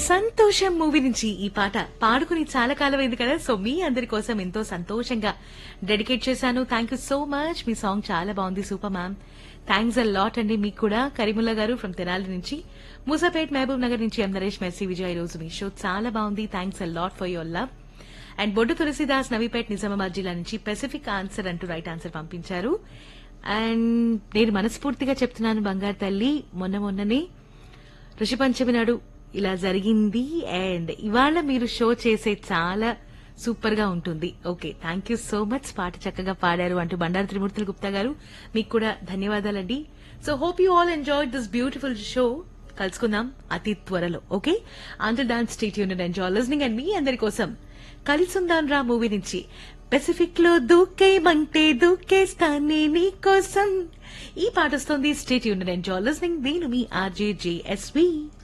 సంతోషం మూవీ నుంచి ఈ పాట పాడుకుని చాలా కాలమైంది కదా. సో మీ అందరి కోసం ఎంతో సంతోషంగా డెడికేట్ చేశాను. Thank you so much. Me song చాలా బాగుంది. Super ma'am. Thanks a lot అండి. మీకు కూడా కరీముల్లా గారు ఫ్రమ్ తెనాలి నుంచి, మూసాపేట్ మహబూబ్ నగర్ నుంచి ఎం నరేష్, మెర్సీ విజయ్. ఈ రోజు మీ షో చాలా బాగుంది. Thanks a lot for your love. And బొడ్డు తులసిదాస్ నవీపేట్ నిజామాబాద్ జిల్లా నుంచి పెసిఫిక్ ఆన్సర్ అంటూ రైట్ ఆన్సర్ పంపించారు. అండ్ నేను మనస్ఫూర్తిగా చెప్తున్నాను బంగారు తల్లి, మొన్ననే ఋషి పంచమి నాడు ఇలా జరిగింది. అండ్ ఇవాళ మీరు షో చేసే చాలా సూపర్ గా ఉంటుంది. Okay, thank you so much. పాట చక్కగా పాడారు అంటూ బండారు త్రిమూర్తులు గుప్తా గారు, మీకు కూడా ధన్యవాదాలండి. So hope you all enjoyed this beautiful show. కలుసుకుందాం అతి త్వరలో. Okay, until than stay tuned and enjoy listening. And మీ అందరి కోసం కలిసుందాం రా మూవీ నుంచి పెసిఫిక్ లో దూకేమంటే దూకేస్తానే నీ కోసం ఈ పాట వస్తుంది. Stay tuned and enjoy listening. నేను మీ RJ JSV.